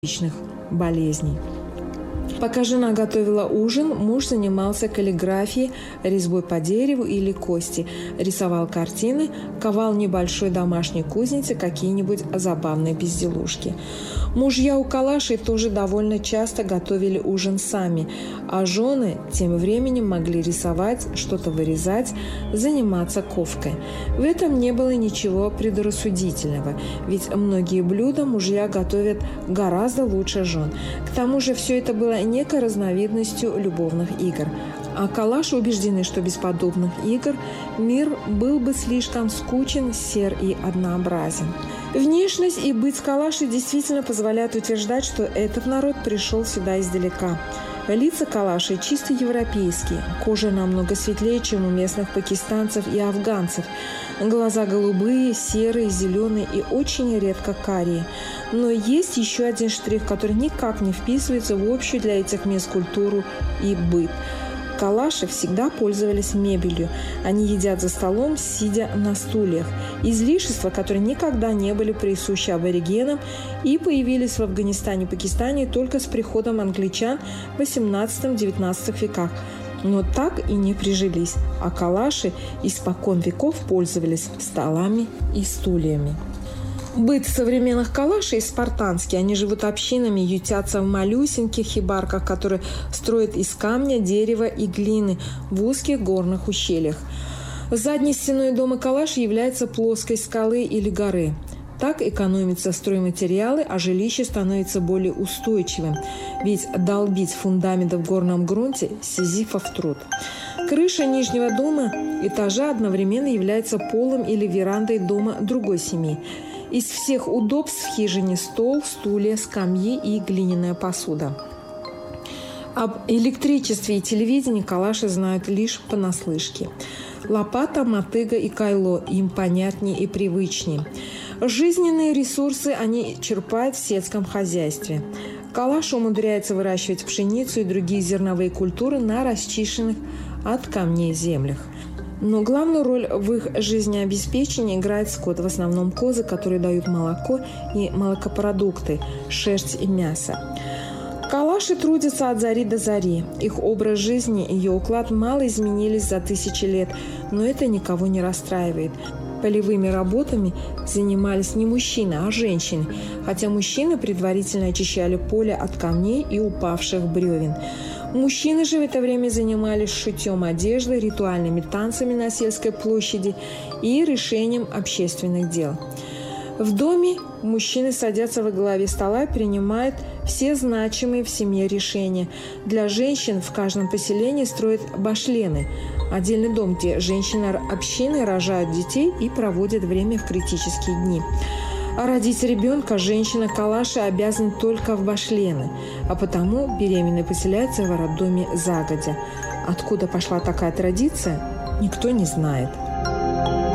личных болезней. Пока жена готовила ужин, муж занимался каллиграфией, резьбой по дереву или кости, рисовал картины, ковал в небольшой домашней кузнице какие-нибудь забавные безделушки. Мужья у Калаши тоже довольно часто готовили ужин сами, а жены тем временем могли рисовать, что-то вырезать, заниматься ковкой. В этом не было ничего предрассудительного, ведь многие блюда мужья готовят гораздо лучше жен. К тому же все это было некой разновидностью любовных игр. А Калаши убеждены, что без подобных игр мир был бы слишком скучен, сер и однообразен. Внешность и быт Калаши действительно позволяют утверждать, что этот народ пришел сюда издалека. Лица Калаши чисто европейские, кожа намного светлее, чем у местных пакистанцев и афганцев. Глаза голубые, серые, зеленые и очень редко карие. Но есть еще один штрих, который никак не вписывается в общую для этих мест культуру и быт. Калаши всегда пользовались мебелью. Они едят за столом, сидя на стульях. Излишества, которые никогда не были присущи аборигенам и появились в Афганистане и Пакистане только с приходом англичан в XVIII-XIX веках. Но так и не прижились, а Калаши испокон веков пользовались столами и стульями. Быт современных Калашей спартанский. Они живут общинами, ютятся в малюсеньких хибарках, которые строят из камня, дерева и глины в узких горных ущельях. Задней стеной дома Калаши является плоскость скалы или горы. Так экономятся стройматериалы, а жилище становится более устойчивым, ведь долбить фундамент в горном грунте – сизифов труд. Крыша нижнего дома этажа одновременно является полом или верандой дома другой семьи. Из всех удобств в хижине стол, стулья, скамьи и глиняная посуда. Об электричестве и телевидении Калаши знают лишь понаслышке. Лопата, мотыга и кайло им понятнее и привычнее. Жизненные ресурсы они черпают в сельском хозяйстве. Калаш умудряется выращивать пшеницу и другие зерновые культуры на расчищенных от камней землях. Но главную роль в их жизнеобеспечении играет скот, в основном козы, которые дают молоко и молокопродукты, шерсть и мясо. Калаши трудятся от зари до зари. Их образ жизни и ее уклад мало изменились за тысячи лет, но это никого не расстраивает. Полевыми работами занимались не мужчины, а женщины, хотя мужчины предварительно очищали поле от камней и упавших бревен. Мужчины же в это время занимались шитьем одежды, ритуальными танцами на сельской площади и решением общественных дел. В доме мужчины садятся во главе стола и принимают все значимые в семье решения. Для женщин в каждом поселении строят башлены – отдельный дом, где женщины общины рожают детей и проводят время в критические дни. А родить ребенка женщина Калаши обязана только в башлены, а потому беременные поселяются в роддоме загодя. Откуда пошла такая традиция, никто не знает.